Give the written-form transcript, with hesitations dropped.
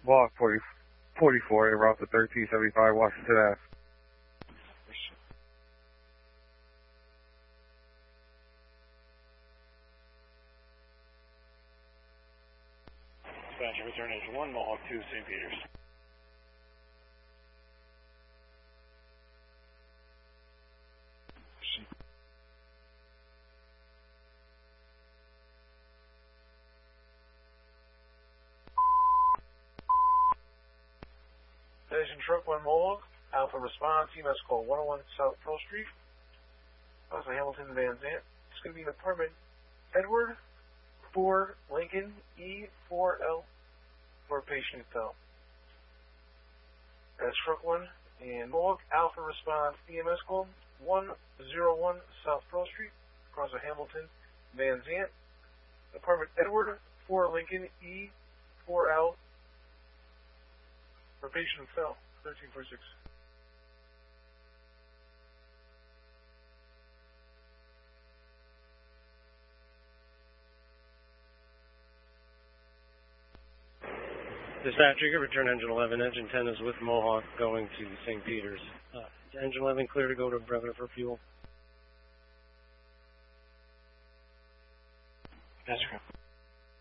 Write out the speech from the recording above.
Block 44, route to 1375 Washington Ave. Dispatcher, return engine 1, Mohawk 2, St. Peters. Station Truck 1 Mohawk, Alpha Response, EMS call 101 South Pearl Street. Also Hamilton Van Zant. It's going to be an apartment. Edward 4 Lincoln E4L for patient fell. That's Truck 1 and Mohawk, Alpha Response, EMS call 101 South Pearl Street. Across of Hamilton Van Zant. Apartment Edward 4 Lincoln E4L. For patient fell, 1346. Dispatcher, return engine 11. Engine 10 is with Mohawk going to St. Peters. Engine 11 clear to go to Brevard for fuel.